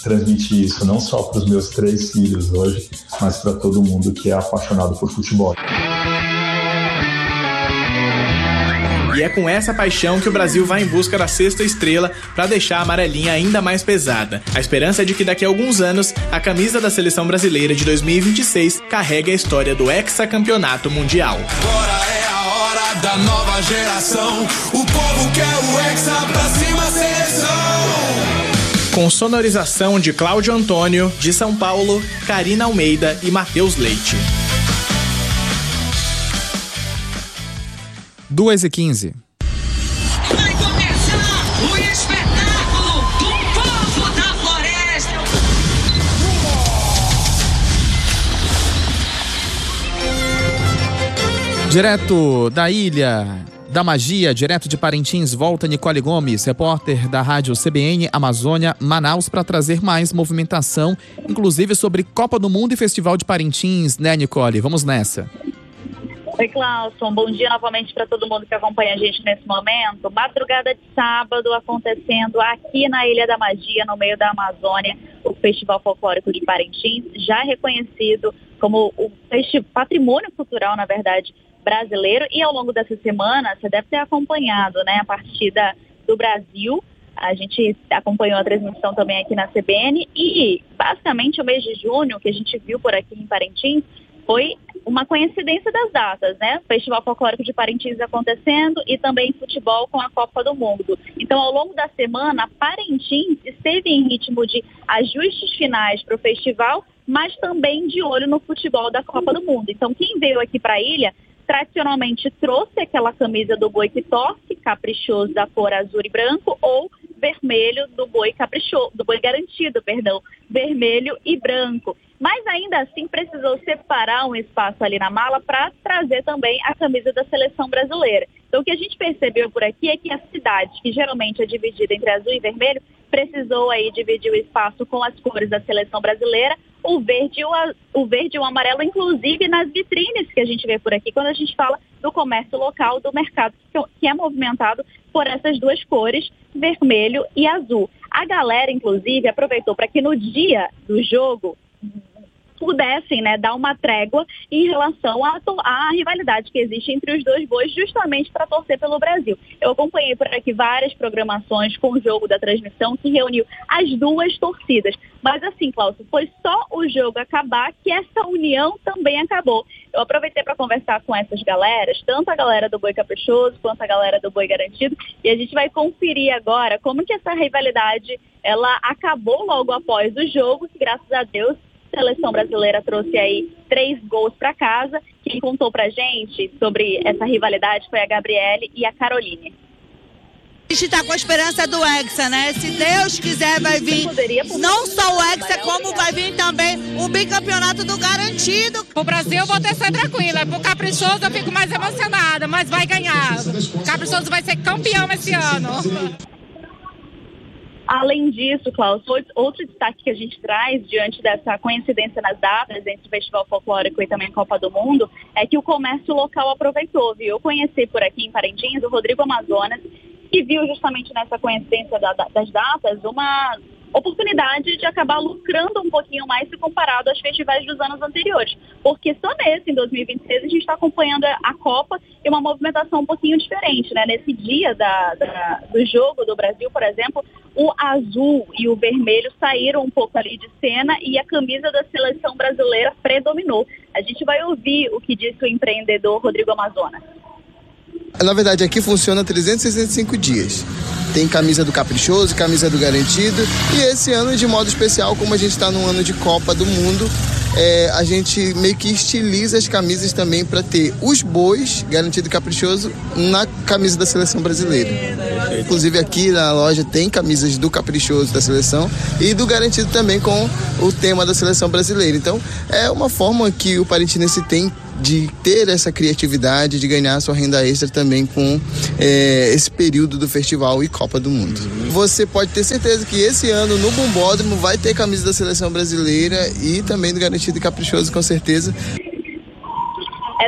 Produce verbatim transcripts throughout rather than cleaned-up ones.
transmitir isso não só para os meus três filhos hoje, mas para todo mundo que é apaixonado por futebol. E é com essa paixão que o Brasil vai em busca da sexta estrela para deixar a amarelinha ainda mais pesada. A esperança é de que daqui a alguns anos a camisa da seleção brasileira de dois mil e vinte e seis carregue a história do hexacampeonato mundial. Agora é a hora da nova geração. O povo quer o hexa, pra cima seleção. Com sonorização de Cláudio Antônio, de São Paulo, Karina Almeida e Matheus Leite. duas e quinze. Vai começar o espetáculo do povo da floresta. Direto da Ilha da Magia, direto de Parintins, volta Nicole Gomes, repórter da rádio C B N Amazônia Manaus, para trazer mais movimentação, inclusive sobre Copa do Mundo e Festival de Parintins, né, Nicole? Vamos nessa. Oi, Clauson. Bom dia novamente para todo mundo que acompanha a gente nesse momento. Madrugada de sábado acontecendo aqui na Ilha da Magia, no meio da Amazônia, o Festival Folclórico de Parintins, já reconhecido como o patrimônio cultural, na verdade, brasileiro. E ao longo dessa semana, você deve ter acompanhado, né, a partida do Brasil. A gente acompanhou a transmissão também aqui na C B N e, basicamente, o mês de junho, que a gente viu por aqui em Parintins, foi uma coincidência das datas, né? Festival Folclórico de Parintins acontecendo e também futebol com a Copa do Mundo. Então, ao longo da semana, Parintins esteve em ritmo de ajustes finais para o festival, mas também de olho no futebol da Copa do Mundo. Então, quem veio aqui para a ilha, tradicionalmente trouxe aquela camisa do boi que torce, caprichoso da cor azul e branco, ou vermelho do boi caprichoso, do boi garantido, perdão, vermelho e branco. Mas ainda assim precisou separar um espaço ali na mala para trazer também a camisa da seleção brasileira. Então o que a gente percebeu por aqui é que a cidade, que geralmente é dividida entre azul e vermelho, precisou aí dividir o espaço com as cores da seleção brasileira, o verde e o, o verde e o amarelo, inclusive nas vitrines que a gente vê por aqui, quando a gente fala do comércio local, do mercado, que é movimentado por essas duas cores, vermelho e azul. A galera, inclusive, aproveitou para que no dia do jogo pudessem, né, dar uma trégua em relação à, à rivalidade que existe entre os dois bois, justamente para torcer pelo Brasil. Eu acompanhei por aqui várias programações com o jogo da transmissão que reuniu as duas torcidas. Mas assim, Cláudio, foi só o jogo acabar que essa união também acabou. Eu aproveitei para conversar com essas galeras, tanto a galera do boi caprichoso quanto a galera do boi garantido, e a gente vai conferir agora como que essa rivalidade ela acabou logo após o jogo, que graças a Deus a seleção brasileira trouxe aí três gols para casa. Quem contou pra gente sobre essa rivalidade foi a Gabriele e a Caroline. A gente está com a esperança do Hexa, né? Se Deus quiser, vai vir não só o Hexa, como vai vir também o bicampeonato do garantido. O Brasil eu vou ter ser tranquila. Pro Caprichoso eu fico mais emocionada, mas vai ganhar. O Caprichoso vai ser campeão esse ano. Além disso, Klaus, outro destaque que a gente traz diante dessa coincidência nas datas entre o Festival Folclórico e também a Copa do Mundo é que o comércio local aproveitou, viu? Eu conheci por aqui em Parintins o Rodrigo Amazonas, que viu justamente nessa coincidência da, das datas uma oportunidade de acabar lucrando um pouquinho mais se comparado aos festivais dos anos anteriores. Porque só nesse, em dois mil e vinte e seis, a gente está acompanhando a Copa e uma movimentação um pouquinho diferente, né? Nesse dia da, da, do jogo do Brasil, por exemplo, o azul e o vermelho saíram um pouco ali de cena e a camisa da seleção brasileira predominou. A gente vai ouvir o que disse o empreendedor Rodrigo Amazonas. Na verdade, aqui funciona trezentos e sessenta e cinco dias. Tem camisa do Caprichoso, camisa do Garantido. E esse ano, de modo especial, como a gente está num ano de Copa do Mundo, é, a gente meio que estiliza as camisas também para ter os bois, Garantido e Caprichoso, na camisa da seleção brasileira. Inclusive aqui na loja tem camisas do Caprichoso da seleção e do Garantido também com o tema da seleção brasileira. Então, é uma forma que o parintinense tem de ter essa criatividade, de ganhar sua renda extra também com é, esse período do festival e Copa do Mundo. Você pode ter certeza que esse ano no Bumbódromo vai ter camisa da seleção brasileira e também do Garantido e Caprichoso, com certeza. É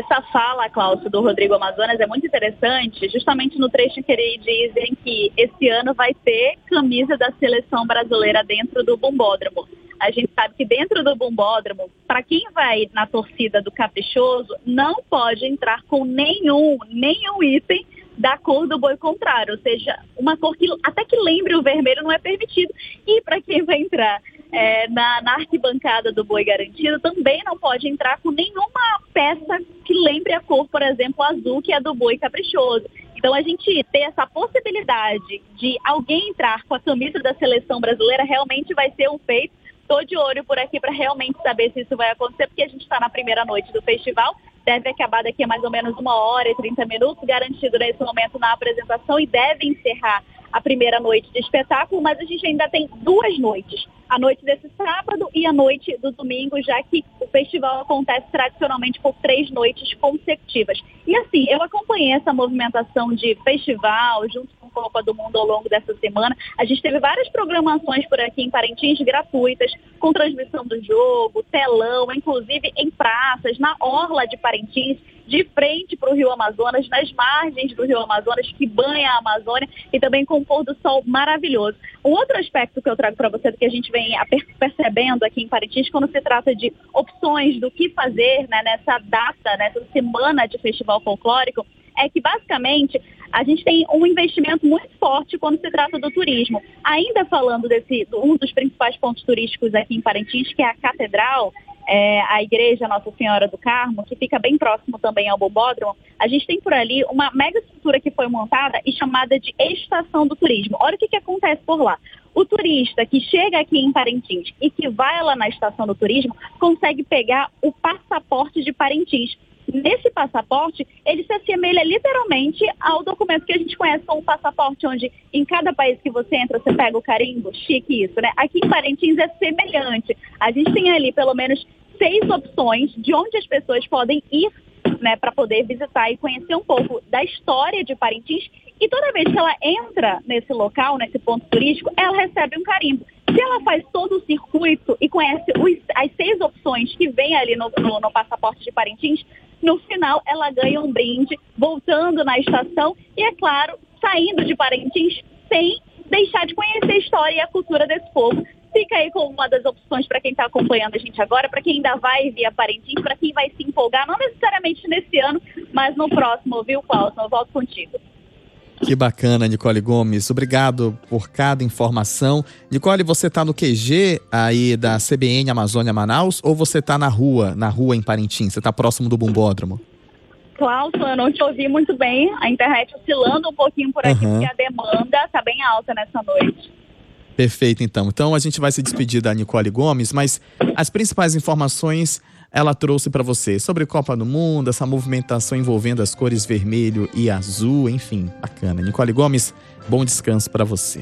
essa fala, Cláudio, do Rodrigo Amazonas é muito interessante, justamente no trecho que eles dizem que esse ano vai ter camisa da seleção brasileira dentro do Bumbódromo. A gente sabe que dentro do Bumbódromo, para quem vai na torcida do Caprichoso, não pode entrar com nenhum, nenhum item da cor do boi contrário, ou seja, uma cor que até que lembre o vermelho não é permitido. E para quem vai entrar é, na, na arquibancada do boi garantido, também não pode entrar com nenhuma peça que lembre a cor, por exemplo, azul, que é do boi caprichoso. Então a gente ter essa possibilidade de alguém entrar com a camisa da seleção brasileira realmente vai ser um feito. Estou de olho por aqui para realmente saber se isso vai acontecer, porque a gente está na primeira noite do festival, deve acabar daqui a mais ou menos uma hora e trinta minutos, garantido nesse momento na apresentação, e deve encerrar a primeira noite de espetáculo, mas a gente ainda tem duas noites, a noite desse sábado e a noite do domingo, já que o festival acontece tradicionalmente por três noites consecutivas. E assim, eu acompanhei essa movimentação de festival junto com a Copa do Mundo ao longo dessa semana. A gente teve várias programações por aqui em Parintins gratuitas, com transmissão do jogo, telão, inclusive em praças, na orla de Parintins, de frente para o Rio Amazonas, nas margens do Rio Amazonas, que banha a Amazônia, e também com um pôr do sol maravilhoso. Um outro aspecto que eu trago para você, do que a gente vem percebendo aqui em Parintins, quando se trata de opções do que fazer, né, nessa data, nessa semana de festival folclórico, é que basicamente a gente tem um investimento muito forte quando se trata do turismo. Ainda falando desse, um dos principais pontos turísticos aqui em Parintins, que é a Catedral, é, a Igreja Nossa Senhora do Carmo, que fica bem próximo também ao Bumbódromo, a gente tem por ali uma mega estrutura que foi montada e chamada de Estação do Turismo. Olha o que, que acontece por lá. O turista que chega aqui em Parintins e que vai lá na Estação do Turismo consegue pegar o passaporte de Parintins. Nesse passaporte, ele se assemelha literalmente ao documento que a gente conhece como passaporte, onde em cada país que você entra, você pega o carimbo, chique isso, né? Aqui em Parintins é semelhante. A gente tem ali pelo menos seis opções de onde as pessoas podem ir, né, para poder visitar e conhecer um pouco da história de Parintins. E toda vez que ela entra nesse local, nesse ponto turístico, ela recebe um carimbo. Se ela faz todo o circuito e conhece os, as seis opções que vem ali no, no, no passaporte de Parintins, no final ela ganha um brinde, voltando na estação e, é claro, saindo de Parintins sem deixar de conhecer a história e a cultura desse povo. Fica aí como uma das opções para quem está acompanhando a gente agora, para quem ainda vai vir a Parintins, para quem vai se empolgar, não necessariamente nesse ano, mas no próximo, viu, Cláudio? Eu volto contigo. Que bacana, Nicole Gomes. Obrigado por cada informação. Nicole, você está no Q G aí da C B N Amazônia Manaus ou você está na rua, na rua em Parintins? Você está próximo do Bumbódromo? Cláudio, eu não te ouvi muito bem. A internet oscilando um pouquinho por aqui, uhum. porque a demanda está bem alta nessa noite. Perfeito, então. Então a gente vai se despedir da Nicole Gomes, mas as principais informações ela trouxe para você sobre Copa do Mundo, essa movimentação envolvendo as cores vermelho e azul, enfim, bacana. Nicole Gomes, bom descanso para você.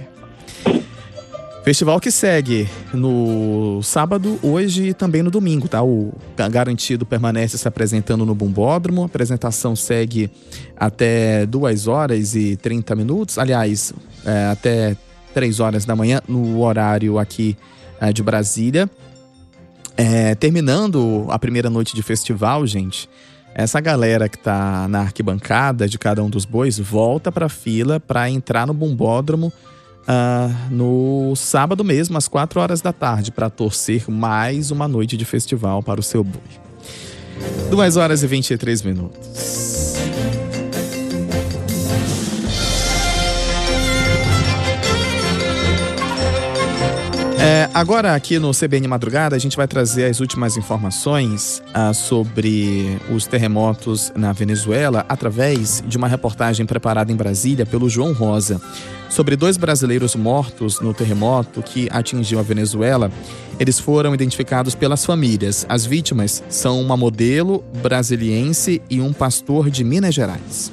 Festival que segue no sábado, hoje e também no domingo, tá? O Garantido permanece se apresentando no Bumbódromo. A apresentação segue até duas horas e trinta minutos, aliás, é, até três horas da manhã, no horário aqui é, de Brasília. É, terminando a primeira noite de festival, gente, essa galera que tá na arquibancada de cada um dos bois volta pra fila pra entrar no Bumbódromo uh, no sábado mesmo, às quatro horas da tarde, pra torcer mais uma noite de festival para o seu boi. duas horas e vinte e três minutos. É, agora aqui no C B N Madrugada a gente vai trazer as últimas informações ah, sobre os terremotos na Venezuela através de uma reportagem preparada em Brasília pelo João Rosa. Sobre dois brasileiros mortos no terremoto que atingiu a Venezuela, eles foram identificados pelas famílias. As vítimas são uma modelo brasiliense e um pastor de Minas Gerais.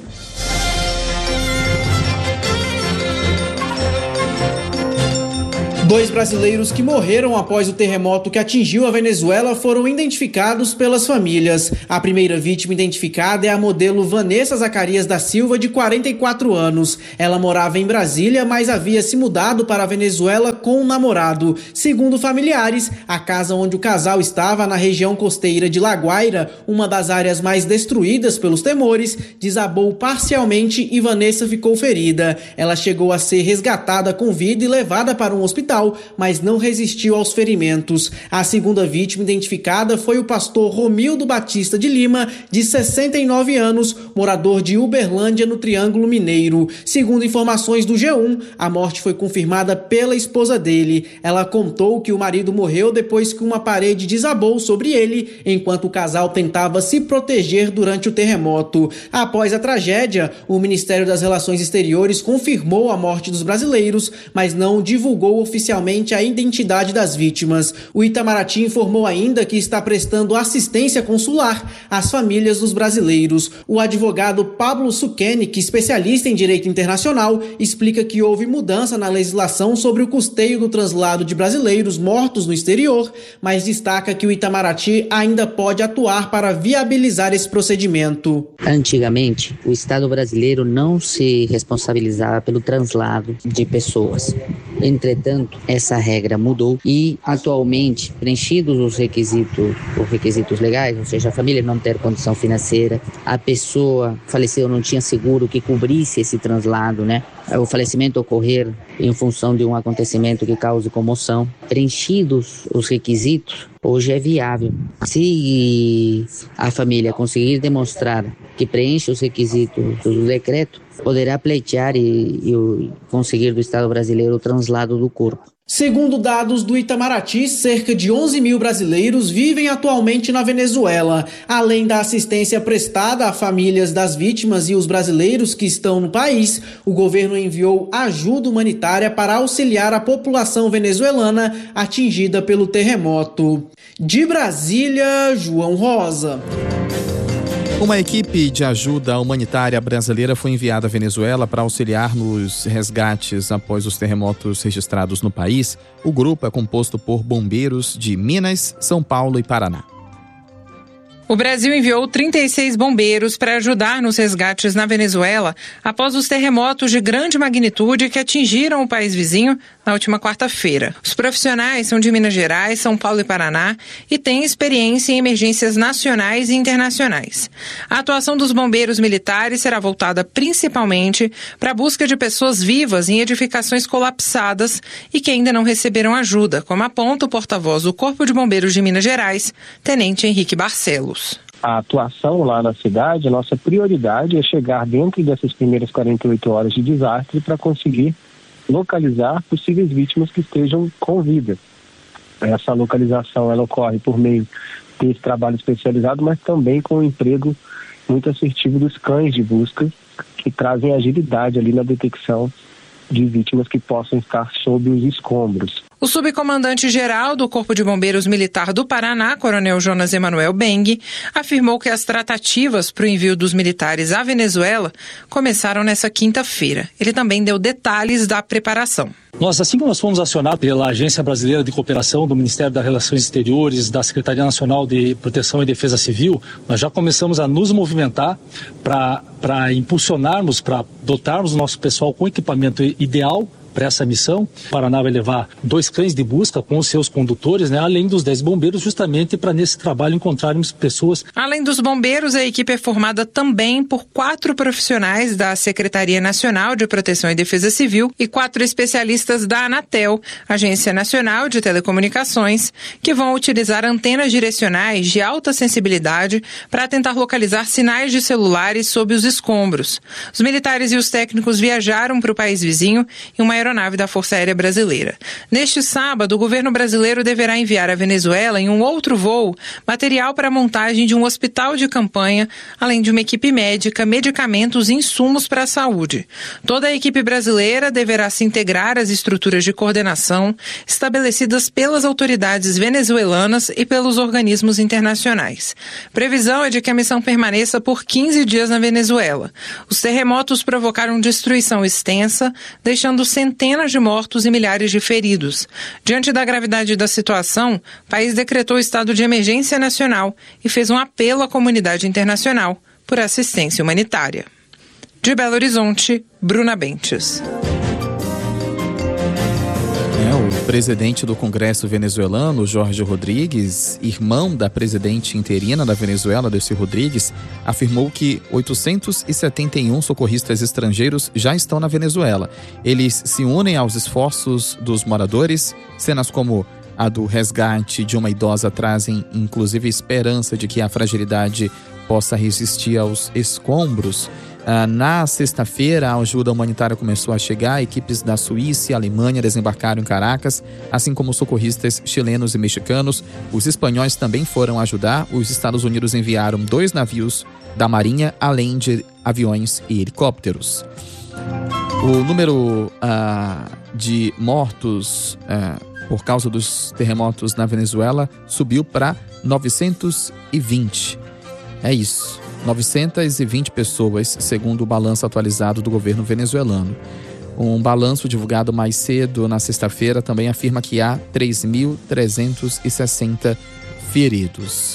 Dois brasileiros que morreram após o terremoto que atingiu a Venezuela foram identificados pelas famílias. A primeira vítima identificada é a modelo Vanessa Zacarias da Silva, de quarenta e quatro anos. Ela morava em Brasília, mas havia se mudado para a Venezuela com um namorado. Segundo familiares, a casa onde o casal estava, na região costeira de La Guaira, uma das áreas mais destruídas pelos temores, desabou parcialmente e Vanessa ficou ferida. Ela chegou a ser resgatada com vida e levada para um hospital, mas não resistiu aos ferimentos. A segunda vítima identificada foi o pastor Romildo Batista de Lima, de sessenta e nove anos, morador de Uberlândia, no Triângulo Mineiro. Segundo informações do G um, a morte foi confirmada pela esposa dele. Ela contou que o marido morreu depois que uma parede desabou sobre ele, enquanto o casal tentava se proteger durante o terremoto. Após a tragédia, o Ministério das Relações Exteriores confirmou a morte dos brasileiros, mas não divulgou oficialmente oficialmente a identidade das vítimas. O Itamaraty informou ainda que está prestando assistência consular às famílias dos brasileiros. O advogado Pablo Suquenic, especialista em direito internacional, explica que houve mudança na legislação sobre o custeio do translado de brasileiros mortos no exterior, mas destaca que o Itamaraty ainda pode atuar para viabilizar esse procedimento. Antigamente, o Estado brasileiro não se responsabilizava pelo translado de pessoas. Entretanto, essa regra mudou e, atualmente, preenchidos os requisitos, os requisitos legais, ou seja, a família não ter condição financeira, a pessoa faleceu, não tinha seguro que cobrisse esse translado, né? O falecimento ocorrer em função de um acontecimento que cause comoção. Preenchidos os requisitos, hoje é viável. Se a família conseguir demonstrar que preenche os requisitos do decreto, poderá pleitear e, e conseguir do Estado brasileiro o translado do corpo. Segundo dados do Itamaraty, cerca de onze mil brasileiros vivem atualmente na Venezuela. Além da assistência prestada a famílias das vítimas e os brasileiros que estão no país, o governo enviou ajuda humanitária para auxiliar a população venezuelana atingida pelo terremoto. De Brasília, João Rosa. Uma equipe de ajuda humanitária brasileira foi enviada à Venezuela para auxiliar nos resgates após os terremotos registrados no país. O grupo é composto por bombeiros de Minas, São Paulo e Paraná. O Brasil enviou trinta e seis bombeiros para ajudar nos resgates na Venezuela após os terremotos de grande magnitude que atingiram o país vizinho na última quarta-feira. Os profissionais são de Minas Gerais, São Paulo e Paraná e têm experiência em emergências nacionais e internacionais. A atuação dos bombeiros militares será voltada principalmente para a busca de pessoas vivas em edificações colapsadas e que ainda não receberam ajuda, como aponta o porta-voz do Corpo de Bombeiros de Minas Gerais, Tenente Henrique Barcelos. A atuação lá na cidade, a nossa prioridade é chegar dentro dessas primeiras quarenta e oito horas de desastre para conseguir localizar possíveis vítimas que estejam com vida. Essa localização ela ocorre por meio desse trabalho especializado, mas também com o emprego muito assertivo dos cães de busca, que trazem agilidade ali na detecção de vítimas que possam estar sob os escombros. O subcomandante-geral do Corpo de Bombeiros Militar do Paraná, Coronel Jonas Emanuel Beng, afirmou que as tratativas para o envio dos militares à Venezuela começaram nessa quinta-feira. Ele também deu detalhes da preparação. Nós, assim como nós fomos acionados pela Agência Brasileira de Cooperação do Ministério das Relações Exteriores, da Secretaria Nacional de Proteção e Defesa Civil, nós já começamos a nos movimentar para para impulsionarmos, para dotarmos o nosso pessoal com equipamento ideal para essa missão. O Paraná vai levar dois cães de busca com os seus condutores, né, além dos dez bombeiros, justamente para nesse trabalho encontrarmos pessoas. Além dos bombeiros, a equipe é formada também por quatro profissionais da Secretaria Nacional de Proteção e Defesa Civil e quatro especialistas da Anatel, Agência Nacional de Telecomunicações, que vão utilizar antenas direcionais de alta sensibilidade para tentar localizar sinais de celulares sob os escombros. Os militares e os técnicos viajaram para o país vizinho em uma aeronave da Força Aérea Brasileira. Neste sábado, o governo brasileiro deverá enviar à Venezuela, em um outro voo, material para a montagem de um hospital de campanha, além de uma equipe médica, medicamentos e insumos para a saúde. Toda a equipe brasileira deverá se integrar às estruturas de coordenação estabelecidas pelas autoridades venezuelanas e pelos organismos internacionais. Previsão é de que a missão permaneça por quinze dias na Venezuela. Os terremotos provocaram destruição extensa, deixando centenas centenas de mortos e milhares de feridos. Diante da gravidade da situação, o país decretou estado de emergência nacional e fez um apelo à comunidade internacional por assistência humanitária. De Belo Horizonte, Bruna Bentes. É, o presidente do Congresso venezuelano, Jorge Rodrigues, irmão da presidente interina da Venezuela, Delcy Rodrigues, afirmou que oitocentos e setenta e um socorristas estrangeiros já estão na Venezuela. Eles se unem aos esforços dos moradores. Cenas como a do resgate de uma idosa trazem, inclusive, esperança de que a fragilidade possa resistir aos escombros. Ah, na sexta-feira, a ajuda humanitária começou a chegar. Equipes da Suíça e Alemanha desembarcaram em Caracas, assim como socorristas chilenos e mexicanos. Os espanhóis também foram ajudar. Os Estados Unidos enviaram dois navios da Marinha, além de aviões e helicópteros. O número ah, de mortos ah, por causa dos terremotos na Venezuela subiu para novecentos e vinte. É isso. novecentas e vinte pessoas, segundo o balanço atualizado do governo venezuelano. Um balanço divulgado mais cedo na sexta-feira também afirma que há três mil trezentos e sessenta feridos.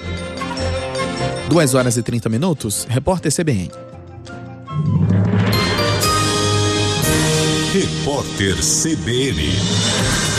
duas horas e trinta minutos, repórter C B N. Repórter C B N.